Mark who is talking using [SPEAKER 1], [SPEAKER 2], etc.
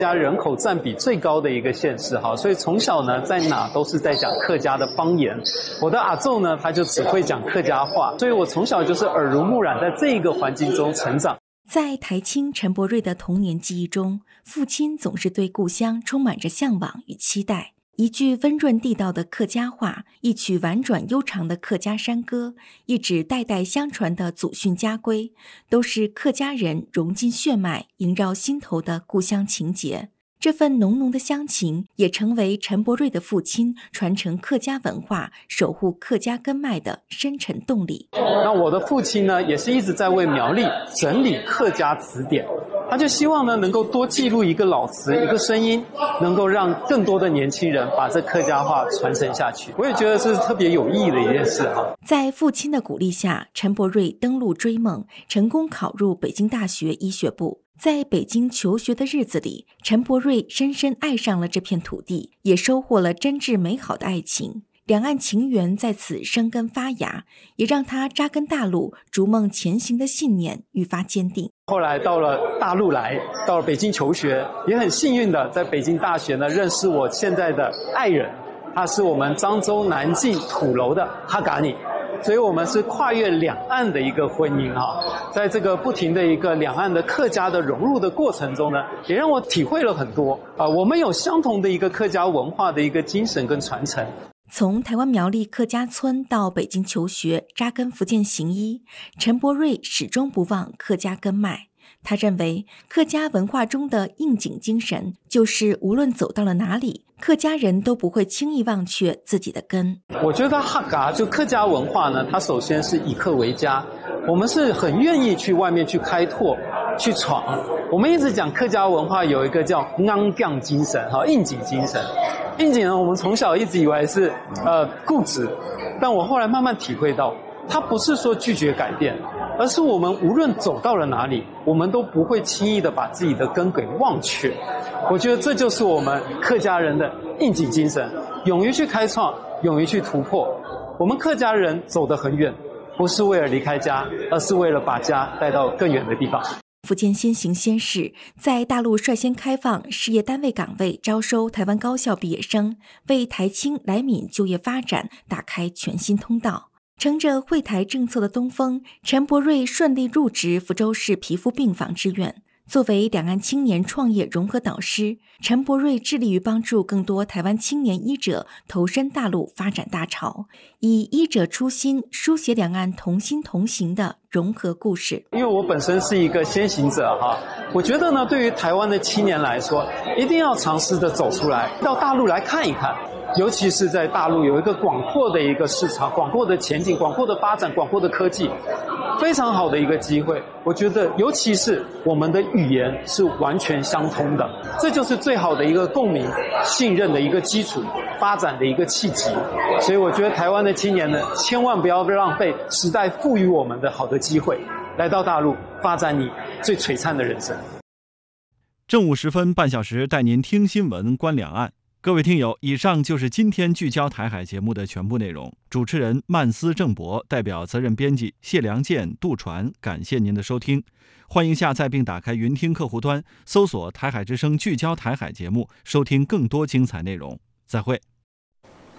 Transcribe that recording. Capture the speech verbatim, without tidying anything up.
[SPEAKER 1] 家人口占比最高的一个县市哈，所以从小呢在哪都是在讲客家的方言。我的阿祖呢，他就只会讲客家话，所以我从小就是耳濡目染，在这个环境中成长。
[SPEAKER 2] 在台青陈柏瑞的童年记忆中，父亲总是对故乡充满着向往与期待。一句温润地道的客家话，一曲婉转悠长的客家山歌，一纸代代相传的祖训家规，都是客家人融进血脉、萦绕心头的故乡情结。这份浓浓的乡情，也成为陈柏瑞的父亲传承客家文化、守护客家根脉的深沉动力。
[SPEAKER 1] 那我的父亲呢，也是一直在为苗栗整理客家词典。他就希望呢，能够多记录一个老词，一个声音，能够让更多的年轻人把这客家话传承下去。我也觉得这是特别有意义的一件事哈。
[SPEAKER 2] 在父亲的鼓励下，陈柏瑞登陆追梦，成功考入北京大学医学部。在北京求学的日子里，陈柏瑞深深爱上了这片土地，也收获了真挚美好的爱情。两岸情缘在此生根发芽，也让他扎根大陆、逐梦前行的信念愈发坚定。
[SPEAKER 1] 后来到了大陆来，到了北京求学，也很幸运的在北京大学呢认识我现在的爱人，他是我们漳州南靖土楼的哈嘎尼，所以我们是跨越两岸的一个婚姻哈。在这个不停的一个两岸的客家的融入的过程中呢，也让我体会了很多啊，我们有相同的一个客家文化的一个精神跟传承。
[SPEAKER 2] 从台湾苗栗客家村到北京求学，扎根福建行医，陈柏瑞始终不忘客家根脉。他认为客家文化中的应景精神，就是无论走到了哪里，客家人都不会轻易忘却自己的根。
[SPEAKER 1] 我觉得哈嘎就客家文化呢，它首先是以客为家，我们是很愿意去外面去开拓去闯。我们一直讲客家文化有一个叫昂杠精神哈，应景精神。应景呢，我们从小一直以为是呃固执，但我后来慢慢体会到，它不是说拒绝改变，而是我们无论走到了哪里，我们都不会轻易的把自己的根给忘却。我觉得这就是我们客家人的应景精神，勇于去开创，勇于去突破。我们客家人走得很远，不是为了离开家，而是为了把家带到更远的地方。
[SPEAKER 2] 福建先行先试，在大陆率先开放事业单位岗位招收台湾高校毕业生，为台青来闽就业发展打开全新通道。乘着惠台政策的东风，陈柏瑞顺利入职福州市皮肤病房之院。作为两岸青年创业融合导师，陈柏瑞致力于帮助更多台湾青年医者投身大陆发展大潮，以医者初心书写两岸同心同行的融合故事。
[SPEAKER 1] 因为我本身是一个先行者哈，我觉得呢，对于台湾的青年来说，一定要尝试着走出来，到大陆来看一看。尤其是在大陆有一个广阔的一个市场、广阔的前景、广阔的发展、广阔的科技，非常好的一个机会。我觉得尤其是我们的语言是完全相通的，这就是最好的一个共鸣、信任的一个基础、发展的一个契机。所以我觉得台湾的青年呢，千万不要浪费时代赋予我们的好的机会，来到大陆发展你最璀璨的人生。
[SPEAKER 3] 正午时分，半小时带您听新闻观两岸。各位听友，以上就是今天聚焦台海节目的全部内容。主持人曼斯郑博，代表责任编辑谢良健、杜传，感谢您的收听。欢迎下载并打开云听客户端，搜索台海之声聚焦台海节目，收听更多精彩内容。再会。